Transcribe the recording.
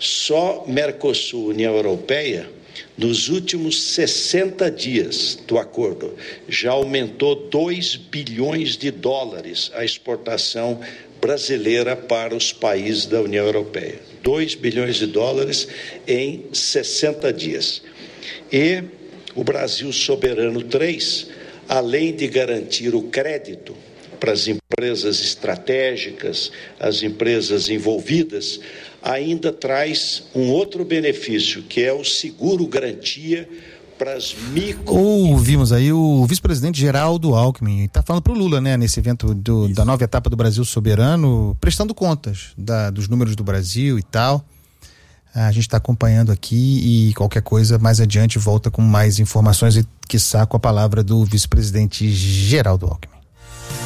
Só Mercosul, União Europeia, nos últimos 60 dias do acordo, já aumentou 2 bilhões de dólares a exportação brasileira para os países da União Europeia. 2 bilhões de dólares em 60 dias. E o Brasil Soberano 3, além de garantir o crédito para as empresas estratégicas, as empresas envolvidas, ainda traz um outro benefício, que é o seguro-garantia para as micro... Ouvimos aí o vice-presidente Geraldo Alckmin, está falando para o Lula, né, nesse evento da nova etapa do Brasil Soberano, prestando contas dos números do Brasil e tal. A gente está acompanhando aqui e qualquer coisa mais adiante volta com mais informações e quiçá com a palavra do vice-presidente Geraldo Alckmin.